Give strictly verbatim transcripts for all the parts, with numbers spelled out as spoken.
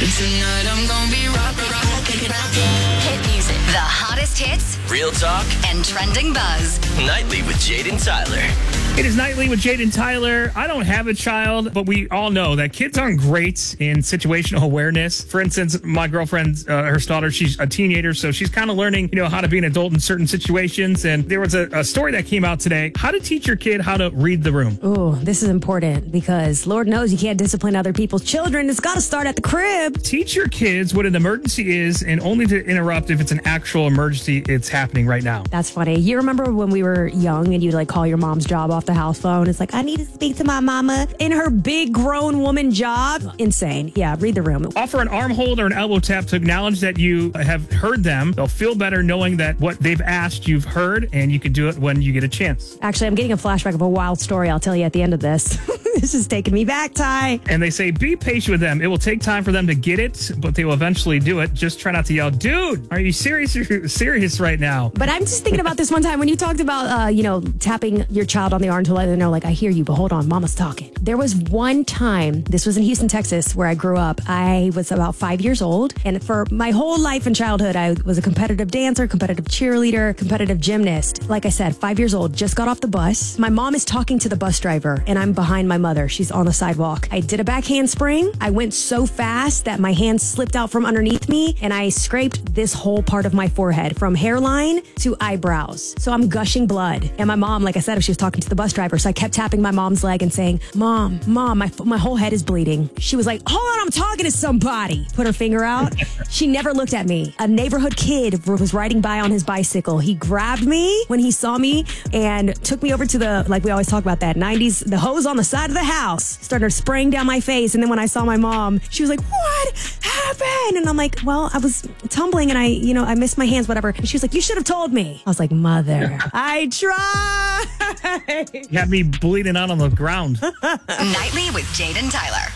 Tonight I'm gonna be rockin', rockin', rockin'. Hit music. The hottest hits. Real talk. And trending buzz. Nightly with Jaden Tyler. It is Nightly with Jaden Tyler. I don't have a child, but we all know that kids aren't great in situational awareness. For instance, my girlfriend, uh, her daughter, she's a teenager, so she's kind of learning, you know, how to be an adult in certain situations. And there was a, a story that came out today, how to teach your kid how to read the room. Oh, this is important because Lord knows you can't discipline other people's children. It's got to start at the crib. Teach your kids what an emergency is and only to interrupt if it's an actual emergency. It's happening right now. That's funny. You remember when we were young and you'd like call your mom's job off the house phone? It's like, I need to speak to my mama in her big grown woman job. Insane. Yeah, read the room. Offer an arm hold or an elbow tap to acknowledge that you have heard them. They'll feel better knowing that what they've asked you've heard, and you can do it when you get a chance. Actually, I'm getting a flashback of a wild story I'll tell you at the end of this. This is taking me back, Ty. And they say, be patient with them. It will take time for them to get it, but they will eventually do it. Just try not to yell, dude, are you serious? You're serious right now. But I'm just thinking about this one time when you talked about, uh, you know, tapping your child on the arm to let them know, like, I hear you, but hold on, mama's talking. There was one time, this was in Houston, Texas, where I grew up. I was about five years old. And for my whole life and childhood, I was a competitive dancer, competitive cheerleader, competitive gymnast. Like I said, five years old, just got off the bus. My mom is talking to the bus driver, and I'm behind my mother. She's on the sidewalk. I did a back handspring. I went so fast that my hand slipped out from underneath me, and I scraped this whole part of my forehead from hairline to eyebrows. So I'm gushing blood. And my mom, like I said, she was talking to the bus driver, so I kept tapping my mom's leg and saying, Mom, Mom, my, my whole head is bleeding. She was like, hold on, I'm talking to somebody. Put her finger out. She never looked at me. A neighborhood kid was riding by on his bicycle. He grabbed me when he saw me and took me over to the, like we always talk about that, nineties, the hose on the side of the house. Started spraying down my face. And then when I saw my mom, she was like, what happened? And I'm like, well, I was tumbling and I, you know, I missed my hands, whatever. And she was like, you should have told me. I was like, mother, I tried. You had me bleeding out on the ground. Nightly with Jaden Tyler.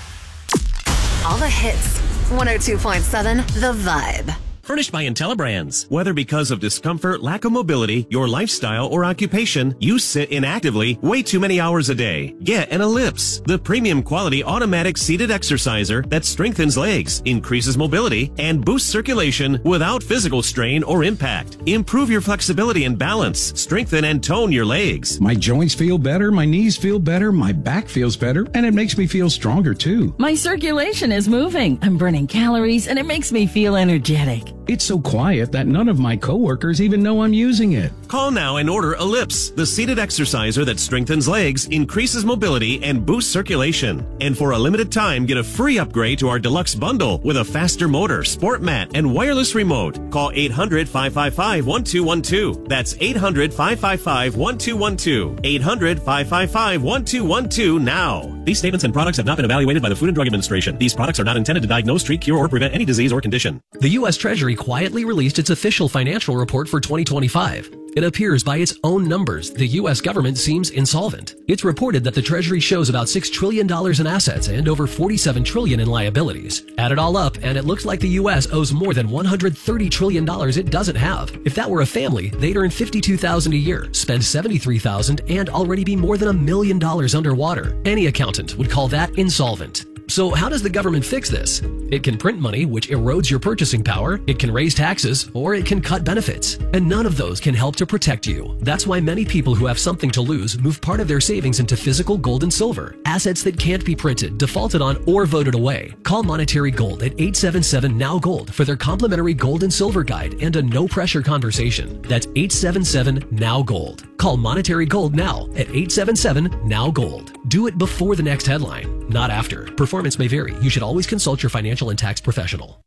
All the hits. one oh two point seven The Vibe. Furnished by IntelliBrands. Whether because of discomfort, lack of mobility, your lifestyle, or occupation, you sit inactively way too many hours a day. Get an Ellipse, the premium quality automatic seated exerciser that strengthens legs, increases mobility, and boosts circulation without physical strain or impact. Improve your flexibility and balance. Strengthen and tone your legs. My joints feel better, my knees feel better, my back feels better, and it makes me feel stronger too. My circulation is moving. I'm burning calories, and it makes me feel energetic. It's so quiet that none of my coworkers even know I'm using it. Call now and order Ellipse, the seated exerciser that strengthens legs, increases mobility, and boosts circulation. And for a limited time, get a free upgrade to our deluxe bundle with a faster motor, sport mat, and wireless remote. Call eight hundred, five five five, one two one two. That's eight hundred, five five five, one two one two. eight hundred, five five five, one two one two now. These statements and products have not been evaluated by the Food and Drug Administration. These products are not intended to diagnose, treat, cure, or prevent any disease or condition. The U S Treasury quietly released its official financial report for twenty twenty-five. It appears by its own numbers, the U S government seems insolvent. It's reported that the Treasury shows about six trillion dollars in assets and over forty-seven trillion dollars in liabilities. Add it all up, and it looks like the U S owes more than one hundred thirty trillion dollars it doesn't have. If that were a family, they'd earn fifty-two thousand dollars a year, spend seventy-three thousand dollars, and already be more than a million dollars underwater. Any accountant would call that insolvent. So how does the government fix this? It can print money, which erodes your purchasing power, it can raise taxes, or it can cut benefits. And none of those can help to protect you. That's why many people who have something to lose move part of their savings into physical gold and silver, assets that can't be printed, defaulted on, or voted away. Call Monetary Gold at eight seven seven, N O W Gold for their complimentary gold and silver guide and a no-pressure conversation. That's eight seven seven, N O W Gold. Call Monetary Gold now at eight seven seven, N O W Gold. Do it before the next headline, not after. Performance may vary. You should always consult your financial and tax professional.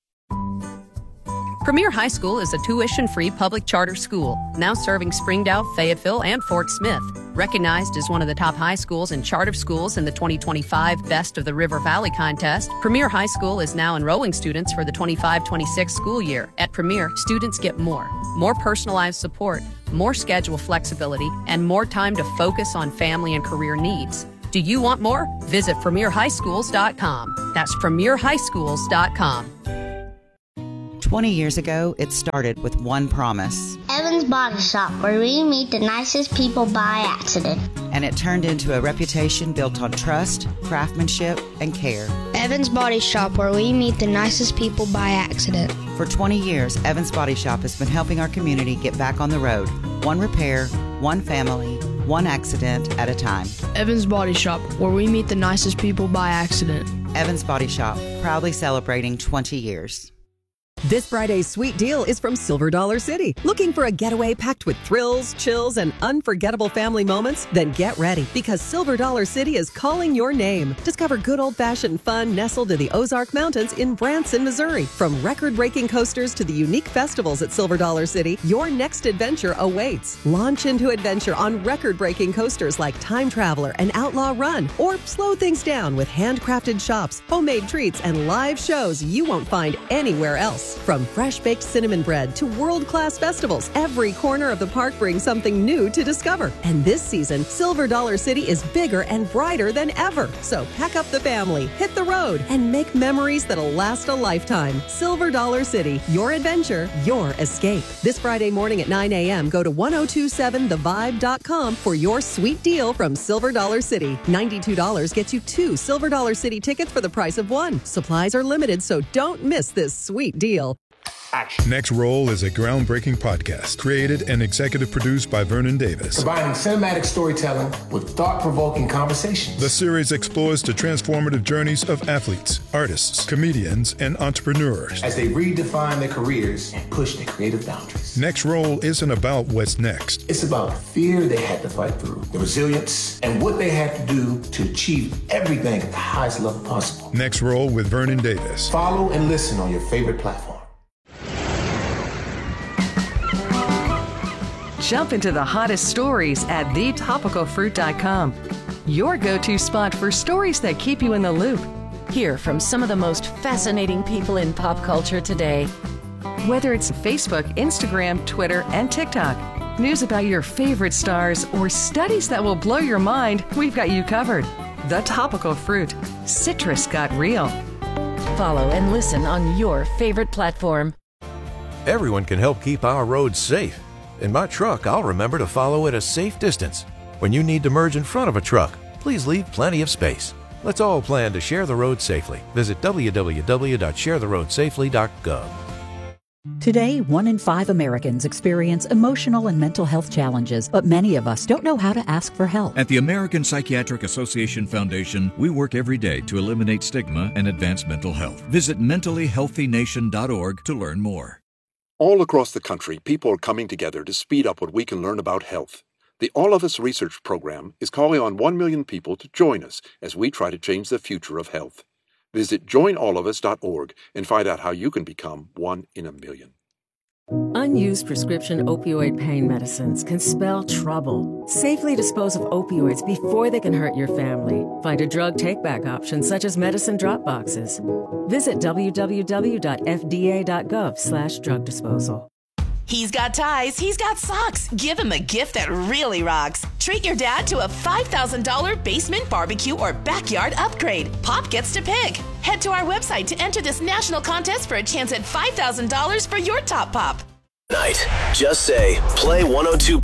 Premier High School is a tuition-free public charter school, now serving Springdale, Fayetteville, and Fort Smith. Recognized as one of the top high schools and charter schools in the twenty twenty-five Best of the River Valley contest, Premier High School is now enrolling students for the twenty-five twenty-six school year. At Premier, students get more. More personalized support, more schedule flexibility, and more time to focus on family and career needs. Do you want more? Visit premier high schools dot com. That's premier high schools dot com. twenty years ago, it started with one promise. Evan's Body Shop, where we meet the nicest people by accident. and it turned into a reputation built on trust, craftsmanship, and care. Evans Body Shop, where we meet the nicest people by accident. For twenty years, Evans Body Shop has been helping our community get back on the road, one repair, one family, one accident at a time. Evans Body Shop, where we meet the nicest people by accident. Evans Body Shop, proudly celebrating twenty years. This Friday's sweet deal is from Silver Dollar City. Looking for a getaway packed with thrills, chills, and unforgettable family moments? Then get ready, because Silver Dollar City is calling your name. Discover good old-fashioned fun nestled in the Ozark Mountains in Branson, Missouri. From record-breaking coasters to the unique festivals at Silver Dollar City, your next adventure awaits. Launch into adventure on record-breaking coasters like Time Traveler and Outlaw Run, or slow things down with handcrafted shops, homemade treats, and live shows you won't find anywhere else. From fresh-baked cinnamon bread to world-class festivals, every corner of the park brings something new to discover. And this season, Silver Dollar City is bigger and brighter than ever. So pack up the family, hit the road, and make memories that'll last a lifetime. Silver Dollar City, your adventure, your escape. This Friday morning at nine a.m., go to ten twenty-seven the vibe dot com for your sweet deal from Silver Dollar City. ninety-two dollars gets you two Silver Dollar City tickets for the price of one. Supplies are limited, so don't miss this sweet deal. Next Roll is a groundbreaking podcast created and executive produced by Vernon Davis. Combining cinematic storytelling with thought-provoking conversations. The series explores the transformative journeys of athletes, artists, comedians, and entrepreneurs as they redefine their careers and push their creative boundaries. Next Roll isn't about what's next. It's about the fear they had to fight through, the resilience, and what they had to do to achieve everything at the highest level possible. Next Roll with Vernon Davis. Follow and listen on your favorite platform. Jump into the hottest stories at the topical fruit dot com. Your go-to spot for stories that keep you in the loop. Hear from some of the most fascinating people in pop culture today. Whether it's Facebook, Instagram, Twitter, and TikTok, news about your favorite stars, or studies that will blow your mind, we've got you covered. The Topical Fruit. Citrus got real. Follow and listen on your favorite platform. Everyone can help keep our roads safe. In my truck, I'll remember to follow at a safe distance. When you need to merge in front of a truck, please leave plenty of space. Let's all plan to share the road safely. Visit w w w dot share the road safely dot gov. Today, one in five Americans experience emotional and mental health challenges, but many of us don't know how to ask for help. At the American Psychiatric Association Foundation, we work every day to eliminate stigma and advance mental health. Visit mentally healthy nation dot org to learn more. All across the country, people are coming together to speed up what we can learn about health. The All of Us Research Program is calling on one million people to join us as we try to change the future of health. Visit join all of us dot org and find out how you can become one in a million. Unused prescription opioid pain medicines can spell trouble. Safely dispose of opioids before they can hurt your family. Find a drug take-back option such as medicine drop boxes. Visit w w w dot f d a dot gov slash drug disposal. He's got ties, he's got socks. Give him a gift that really rocks. Treat your dad to a five thousand dollars basement barbecue or backyard upgrade. Pop gets to pick. Head to our website to enter this national contest for a chance at five thousand dollars for your top pop. Night. Just say, play one oh two